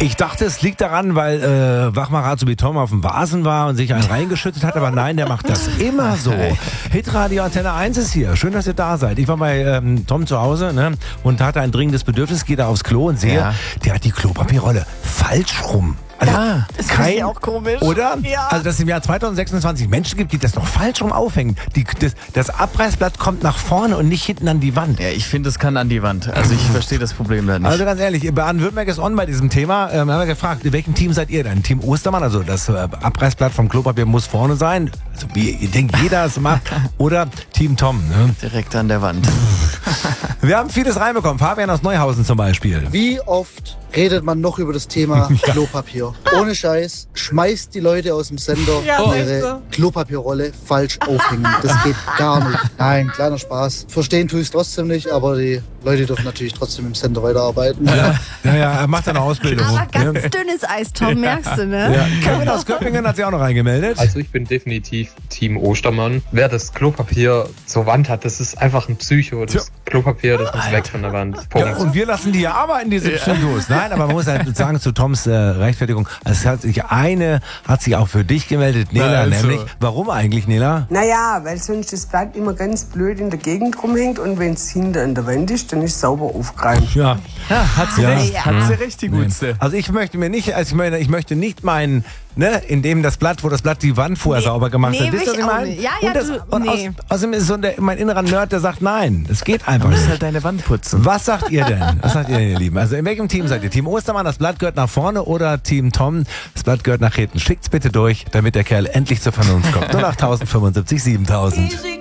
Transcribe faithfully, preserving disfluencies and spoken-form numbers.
Ich dachte, es liegt daran, weil äh, Wachmacher so wie Tom auf dem Vasen war und sich einen reingeschüttet hat, aber nein, der macht das immer so. Hitradio Antenne eins ist hier. Schön, dass ihr da seid. Ich war bei ähm, Tom zu Hause, ne, und hatte ein dringendes Bedürfnis, gehe da aufs Klo und sehe, ja. der hat die Klopapierrolle falsch rum. Also ja, das kein, ist auch komisch. Oder? Ja. Also, dass es im Jahr zweitausendsechsundzwanzig Menschen gibt, die das noch falsch rum aufhängen. Die, das, das Abreißblatt kommt nach vorne und nicht hinten an die Wand. Ja, ich finde, es kann an die Wand. Also ich verstehe das Problem da nicht. Also ganz ehrlich, Baden-Württemberg ist on bei diesem Thema. Ähm, haben wir gefragt, in welchem Team seid ihr denn? Team Ostermann, also das äh, Abreißblatt vom Klopapier muss vorne sein. Also wie ihr denkt, jeder es macht. Oder Team Tom. Ne? Direkt an der Wand. Wir haben vieles reinbekommen. Fabian aus Neuhausen zum Beispiel. Wie oft redet man noch über das Thema Klopapier? Ohne Scheiß, schmeißt die Leute aus dem Sender Ja, ihre so. Klopapierrolle falsch aufhängen. Das geht gar nicht. Nein, kleiner Spaß. Verstehen tue ich es trotzdem nicht, aber die Leute dürfen natürlich trotzdem im Sender weiterarbeiten. Ja, ja, ja, er macht eine Ausbildung. Aber ganz ja. dünnes Eis, Tom, merkst du, ne? Ja. Kevin aus Göppingen hat sich auch noch reingemeldet. Also ich bin definitiv Team Ostermann. Wer das Klopapier zur Wand hat, das ist einfach ein Psycho. Das Tja. Klopapier, das muss weg von der Wand. Punkt. Ja, und wir lassen die ja arbeiten, diese Psychos. Nein, aber man muss halt sagen, zu Toms äh, Rechtfertigung, also es hat sich eine, hat sich auch für dich gemeldet, Nela, Na, also. nämlich. Warum eigentlich, Nela? Naja, weil sonst das Blatt immer ganz blöd in der Gegend rumhängt und wenn es hinter an der Wand ist, dann ist es sauber aufgeräumt. Ja. Ja, hat sie Ja. recht. Ja. Hat sie recht, die Gutste. Also ich möchte mir nicht, also ich meine, ich möchte nicht meinen, ne, in dem das Blatt, wo das Blatt die Wand vorher Nee, sauber gemacht nee, hat. Wisst ihr, was will ich ich auch meine? nicht. Ja, ja, und das, du- und nee. aus, außerdem ist so der, mein innerer Nerd, der sagt, nein, das geht einfach Du musst nicht. halt deine Wand putzen. Was sagt ihr denn? Was sagt ihr denn, ihr Lieben? Also in welchem Team seid ihr? Team Ostermann, das Blatt gehört nach vorne, oder Team Tom, das Blatt gehört nach hinten? Schickt's bitte durch, damit der Kerl endlich zur Vernunft kommt. null acht fünfundsiebzig siebentausend.